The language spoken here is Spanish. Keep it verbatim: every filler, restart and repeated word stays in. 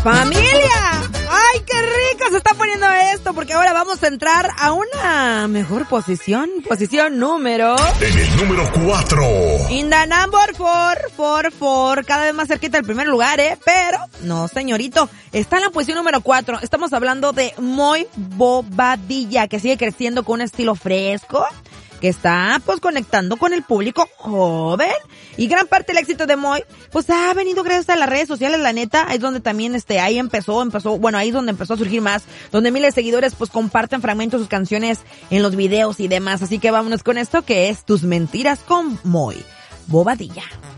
¡Familia! ¡Ay, qué rico se está poniendo esto! Porque ahora vamos a entrar a una mejor posición. Posición número... En el número cuatro. In the number four, four, four. Cada vez más cerquita del primer lugar, ¿eh? Pero, no, señorito. Está en la posición número cuatro. Estamos hablando de Moy Bobadilla, que sigue creciendo con un estilo fresco, que está, pues, conectando con el público joven. Y gran parte del éxito de Moy, pues, ha venido gracias a las redes sociales, la neta. Ahí es donde también, este, ahí empezó, empezó, bueno, ahí es donde empezó a surgir más. Donde miles de seguidores, pues, comparten fragmentos de sus canciones en los videos y demás. Así que vámonos con esto, que es Tus Mentiras con Moy Bobadilla.